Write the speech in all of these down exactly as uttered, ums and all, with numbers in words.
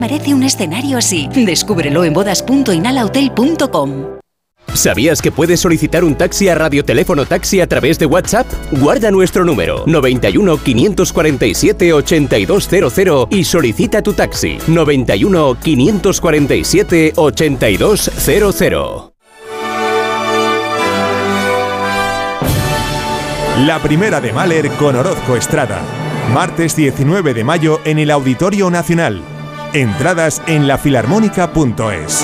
Merece un escenario así. Descúbrelo en bodas punto inalahotel punto com. ¿Sabías que puedes solicitar un taxi a Radioteléfono Taxi a través de WhatsApp? Guarda nuestro número noventa y uno, quinientos cuarenta y siete, ochenta y dos cero cero y solicita tu taxi noventa y uno, quinientos cuarenta y siete, ochenta y dos cero cero. La primera de Mahler con Orozco Estrada. Martes diecinueve de mayo en el Auditorio Nacional. Entradas en la filarmónica punto es.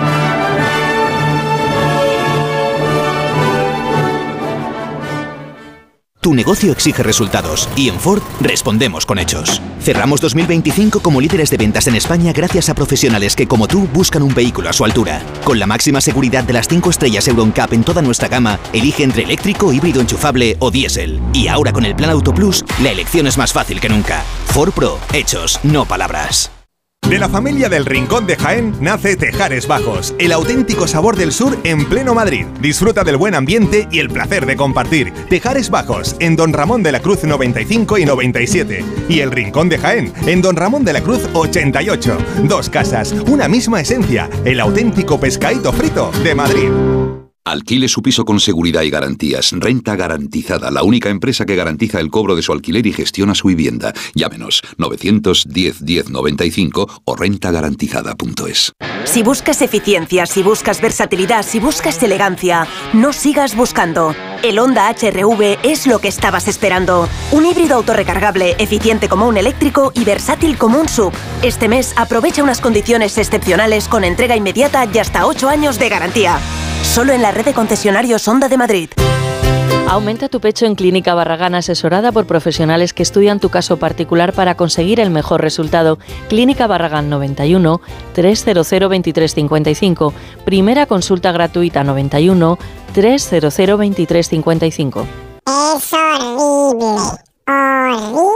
Tu negocio exige resultados y en Ford respondemos con hechos. Cerramos dos mil veinticinco como líderes de ventas en España gracias a profesionales que como tú buscan un vehículo a su altura. Con la máxima seguridad de las cinco estrellas Euro N C A P en toda nuestra gama, elige entre eléctrico, híbrido enchufable o diésel. Y ahora con el Plan Auto Plus, la elección es más fácil que nunca. Ford Pro, hechos, no palabras. De la familia del Rincón de Jaén nace Tejares Bajos, el auténtico sabor del sur en pleno Madrid. Disfruta del buen ambiente y el placer de compartir. Tejares Bajos, en Don Ramón de la Cruz noventa y cinco y noventa y siete. Y el Rincón de Jaén, en Don Ramón de la Cruz ochenta y ocho. Dos casas, una misma esencia, el auténtico pescadito frito de Madrid. Alquile su piso con seguridad y garantías. Renta Garantizada, la única empresa que garantiza el cobro de su alquiler y gestiona su vivienda. Llámenos novecientos diez, diez noventa y cinco o renta garantizada punto es. Si buscas eficiencia, si buscas versatilidad, si buscas elegancia, no sigas buscando. El Honda H R V es lo que estabas esperando. Un híbrido autorrecargable, eficiente como un eléctrico y versátil como un S U V. Este mes aprovecha unas condiciones excepcionales con entrega inmediata y hasta ocho años de garantía. Solo en la red de concesionarios Honda de Madrid. Aumenta tu pecho en Clínica Barragán, asesorada por profesionales que estudian tu caso particular para conseguir el mejor resultado. Clínica Barragán noventa y uno, trescientos, veintitrés cincuenta y cinco. Primera consulta gratuita noventa y uno, trescientos, veintitrés cincuenta y cinco. Es horrible. Horrible.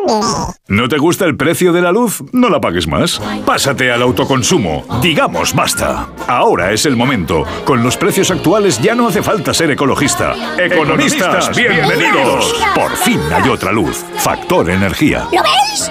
¿No te gusta el precio de la luz? No la pagues más. Pásate al autoconsumo. Digamos basta. Ahora es el momento. Con los precios actuales ya no hace falta ser ecologista. Economistas, bienvenidos. Por fin hay otra luz. Factor Energía. ¿Lo veis?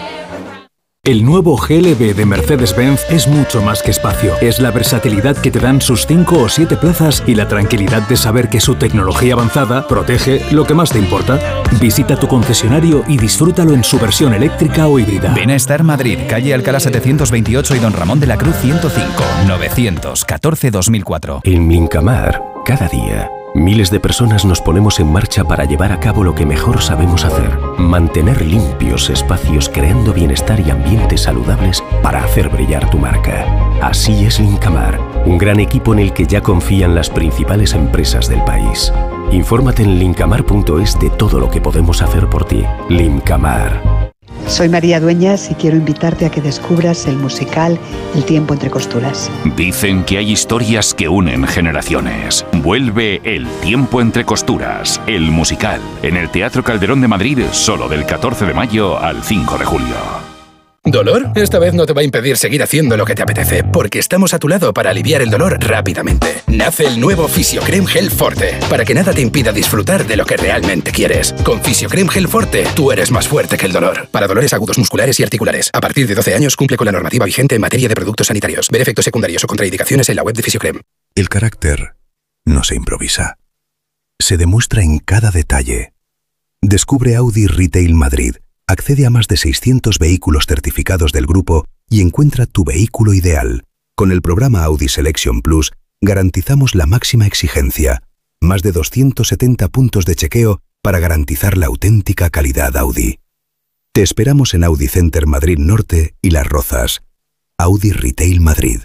El nuevo G L B de Mercedes-Benz es mucho más que espacio. Es la versatilidad que te dan sus cinco o siete plazas y la tranquilidad de saber que su tecnología avanzada protege lo que más te importa. Visita tu concesionario y disfrútalo en su versión eléctrica o híbrida. Ven a Star Madrid, calle Alcalá setecientos veintiocho y Don Ramón de la Cruz ciento cinco, novecientos catorce dos mil cuatro. En Lincamar, cada día, miles de personas nos ponemos en marcha para llevar a cabo lo que mejor sabemos hacer: mantener limpios espacios creando bienestar y ambientes saludables para hacer brillar tu marca. Así es Lincamar, un gran equipo en el que ya confían las principales empresas del país. Infórmate en lincamar punto es de todo lo que podemos hacer por ti. Lincamar. Soy María Dueñas y quiero invitarte a que descubras el musical El tiempo entre costuras. Dicen que hay historias que unen generaciones. Vuelve El tiempo entre costuras, el musical, en el Teatro Calderón de Madrid, solo del catorce de mayo al cinco de julio. ¿Dolor? Esta vez no te va a impedir seguir haciendo lo que te apetece, porque estamos a tu lado para aliviar el dolor rápidamente. Nace el nuevo Fisiocrem Gel Forte, para que nada te impida disfrutar de lo que realmente quieres. Con Fisiocrem Gel Forte, tú eres más fuerte que el dolor. Para dolores agudos musculares y articulares. A partir de doce años cumple con la normativa vigente en materia de productos sanitarios. Ver efectos secundarios o contraindicaciones en la web de Fisiocrem. El carácter no se improvisa. Se demuestra en cada detalle. Descubre Audi Retail Madrid. Accede a más de seiscientos vehículos certificados del grupo y encuentra tu vehículo ideal. Con el programa Audi Selection Plus garantizamos la máxima exigencia. Más de doscientos setenta puntos de chequeo para garantizar la auténtica calidad Audi. Te esperamos en Audi Center Madrid Norte y Las Rozas. Audi Retail Madrid.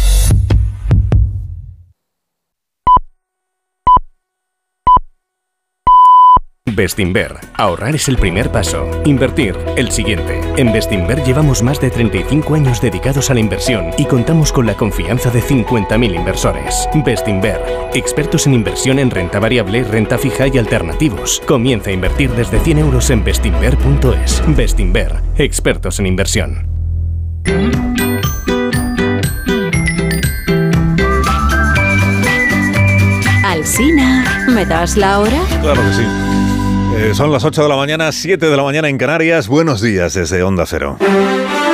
Bestinver. Ahorrar es el primer paso. Invertir, el siguiente. En Bestinver llevamos más de treinta y cinco años dedicados a la inversión y contamos con la confianza de cincuenta mil inversores. Bestinver. Expertos en inversión en renta variable, renta fija y alternativos. Comienza a invertir desde cien euros en bestinver punto es. Bestinver. Expertos en inversión. Alsina, ¿me das la hora? Claro que sí. Eh, son las ocho de la mañana, siete de la mañana en Canarias. Buenos días desde Onda Cero.